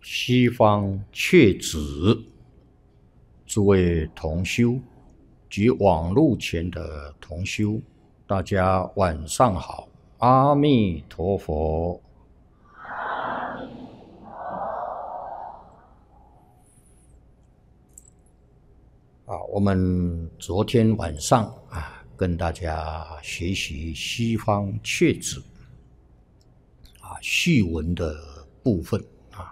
西方确子诸位同修及网络前的同修，大家晚上好，阿弥陀佛。我们昨天晚上跟大家学习西方确子序文的部分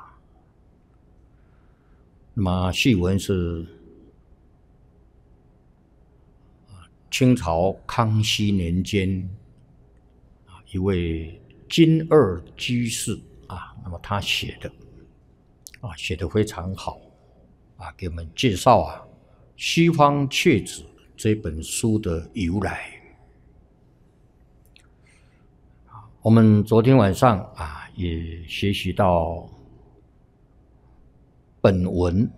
那么序文是清朝康熙年间一位金二居士那么他写的非常好给我们介绍西方确子这本书的由来。我们昨天晚上也学习到本文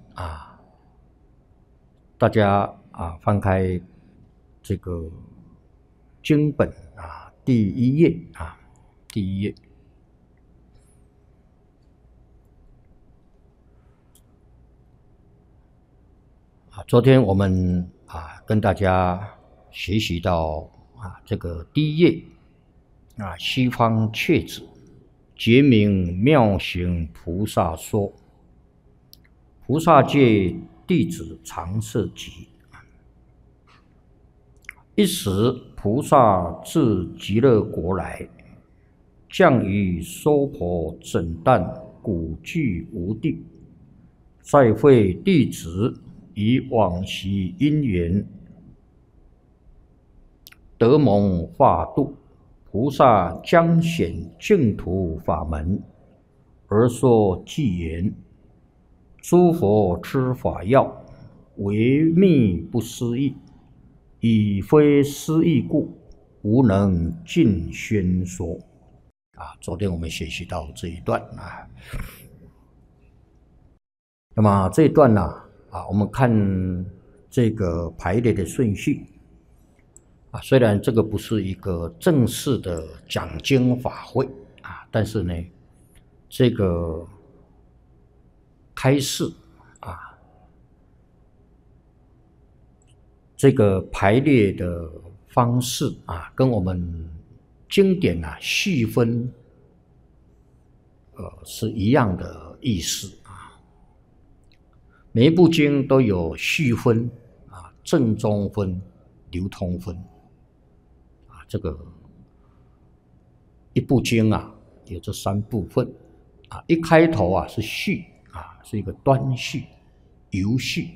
大家翻开这个经本第一页昨天我们跟大家学习到这个第一页西方确子觉明妙行菩萨说，菩萨戒弟子常摄集。一时菩萨自极乐国来，降于娑婆整旦古具无地，再会弟子以往昔因缘得蒙化度，菩萨将显净土法门，而说偈言：诸佛之法要，唯密不思议，以非思议故，无能尽宣说。昨天我们学习到这一段那么这一段我们看这个排列的顺序虽然这个不是一个正式的讲经法会但是呢，这个开示这个排列的方式跟我们经典细分是一样的意思每一部经都有序分正中分、流通分这个一部经有这三部分一开头是序是一个端序、由序